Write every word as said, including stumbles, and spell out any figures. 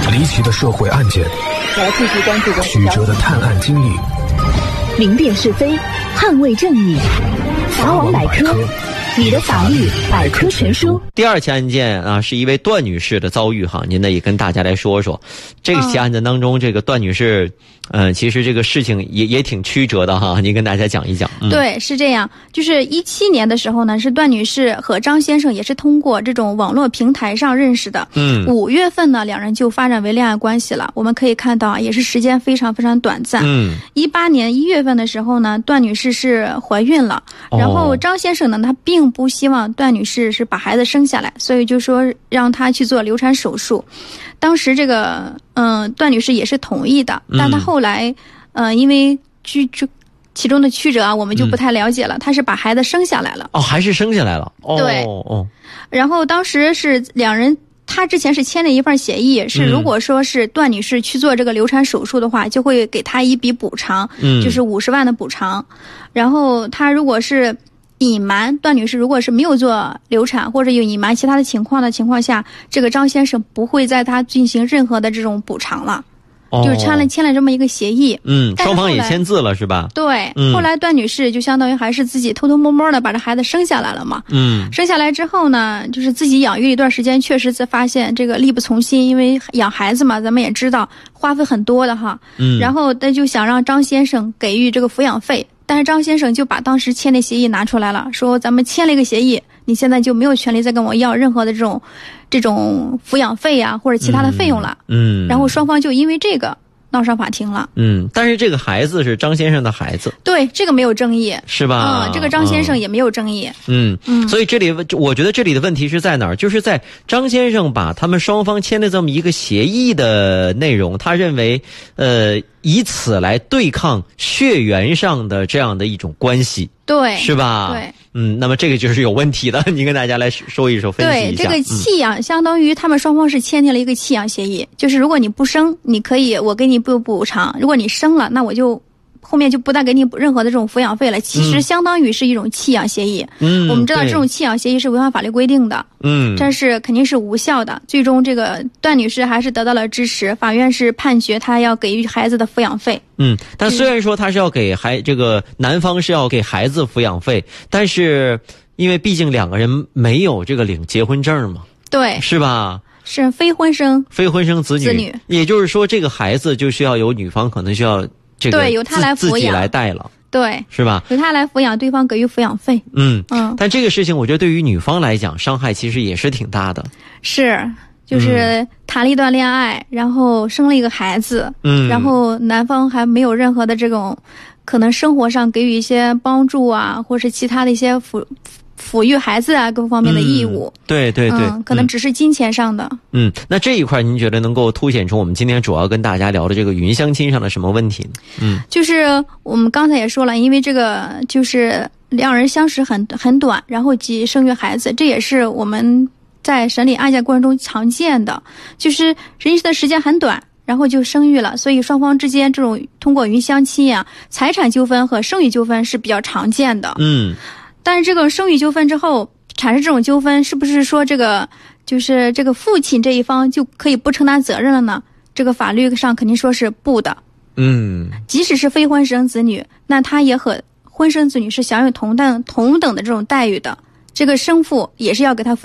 离奇的社会案件， 我要继续关注曲折的探案经历， 明辨是非，捍卫正义。法网百科，你的法律百科全书。 第二起案件啊，是一位段女士的遭遇哈，您呢也跟大家来说说。这个起案件当中，这个段女士，呃，其实这个事情也也挺曲折的哈，您跟大家讲一讲。 嗯、对，是这样，就是一七年的时候呢，是段女士和张先生也是通过这种网络平台上认识的。嗯，五月份呢，两人就发展为恋爱关系了。我们可以看到啊，也是时间非常非常短暂。嗯，一八年一月份的时候呢，段女士是怀孕了，然后张先生呢，他并不希望段女士是把孩子生下来，所以就说让她去做流产手术。当时这个嗯、呃，段女士也是同意的，但她后来呃，因为曲曲其中的曲折啊，我们就不太了解了。她、嗯、是把孩子生下来了。 哦，还是生下来了。哦、 对。 哦。 然后当时是两人。他之前是签了一份协议，是如果说是段女士去做这个流产手术的话，就会给她一笔补偿，嗯，就是五十万的补偿。然后他如果是隐瞒，段女士如果是没有做流产或者有隐瞒其他的情况的情况下，这个张先生不会在他进行任何的这种补偿了。哦、就是签了签了这么一个协议， 嗯，双方也签字了是吧？ 对、嗯，后来段女士就相当于还是自己偷偷摸摸的把这孩子生下来了嘛，嗯，生下来之后呢，就是自己养育一段时间，确实才发现这个力不从心，因为养孩子嘛，咱们也知道花费很多的哈，嗯，然后他就想让张先生给予这个抚养费，但是张先生就把当时签的协议拿出来了，说咱们签了一个协议，你现在就没有权利再跟我要任何的这种这种抚养费啊或者其他的费用了，嗯，然后双方就因为这个闹上法庭了。 嗯，但是这个孩子是张先生的孩子， 对，这个没有争议， 是吧？ 嗯，这个张先生也没有争议。 嗯嗯，所以这里我觉得这里的问题是在哪儿？就是在张先生把他们双方签的这么一个协议的内容，他认为呃以此来对抗血缘上的这样的一种关系。 对， 是吧？ 对， 嗯，那么这个就是有问题的，你跟大家来说一说，分析一下。 对，这个弃养、嗯、相当于他们双方是签订了一个弃养协议，就是如果你不生，你可以我给你不补偿；如果你生了，那我就后面就不再给你任何的这种抚养费了。其实相当于是一种弃养协议。嗯，我们知道这种弃养协议是违反法律规定的。嗯，但是肯定是无效的。最终这个段女士还是得到了支持，法院是判决她要给予孩子的抚养费。 嗯，但虽然说他是要给孩这个男方是要给孩子抚养费，但是因为毕竟两个人没有这个领结婚证嘛， 对， 是吧？ 是非婚生， 非婚生子女， 子女， 也就是说这个孩子就需要由女方可能需要这个对由他来抚养， 自己来带了。 对，是吧？ 由他来抚养，对方给予抚养费。 嗯嗯，但这个事情我觉得对于女方来讲，伤害其实也是挺大的。 是。就是谈了一段恋爱，然后生了一个孩子，嗯，然后男方还没有任何的这种可能生活上给予一些帮助啊，或是其他的一些抚抚育孩子啊各方面的义务。 嗯、对对对、 嗯，可能只是金钱上的。 嗯，那这一块您觉得能够凸显出我们今天主要跟大家聊的这个云相亲上的什么问题呢？嗯， 就是我们刚才也说了，因为这个就是两人相识很很短，然后即生育孩子，这也是我们在审理案件过程中常见的，就是认识的时间很短，然后就生育了，所以双方之间这种通过云相亲呀、啊，财产纠纷和生育纠纷是比较常见的。嗯，但是这个生育纠纷之后产生这种纠纷，是不是说这个就是这个父亲这一方就可以不承担责任了呢？这个法律上肯定说是不的。嗯，即使是非婚生子女，那他也和婚生子女是享有同等同等的这种待遇的。这个生父也是要给他抚